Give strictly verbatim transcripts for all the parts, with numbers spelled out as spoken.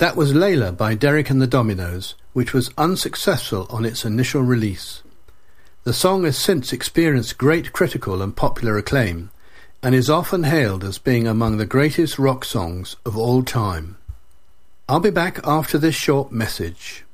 That was Layla by Derek and the Dominos, which was unsuccessful on its initial release. The song has since experienced great critical and popular acclaim, and is often hailed as being among the greatest rock songs of all time. I'll be back after this short message.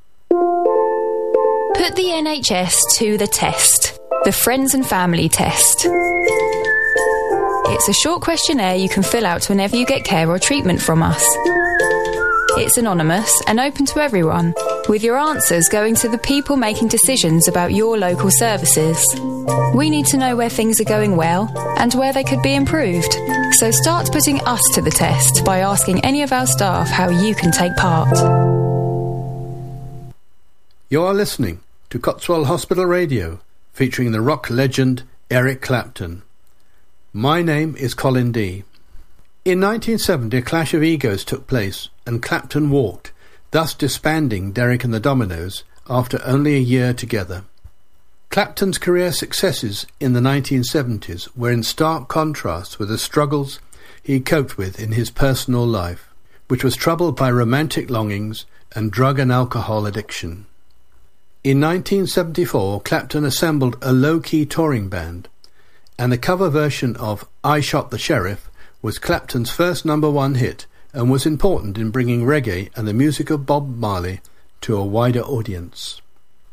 Put the N H S to the test. The Friends and Family Test. It's a short questionnaire you can fill out whenever you get care or treatment from us. It's anonymous and open to everyone, with your answers going to the people making decisions about your local services. We need to know where things are going well and where they could be improved. So start putting us to the test by asking any of our staff how you can take part. You're listening to Cotswold Hospital Radio, featuring the rock legend Eric Clapton. My name is Colin D. In nineteen seventy, a clash of egos took place, and Clapton walked, thus disbanding Derek and the Dominos after only a year together. Clapton's career successes in the nineteen seventies were in stark contrast with the struggles he coped with in his personal life, which was troubled by romantic longings and drug and alcohol addiction. In nineteen seventy-four, Clapton assembled a low-key touring band, and the cover version of I Shot the Sheriff was Clapton's first number one hit and was important in bringing reggae and the music of Bob Marley to a wider audience.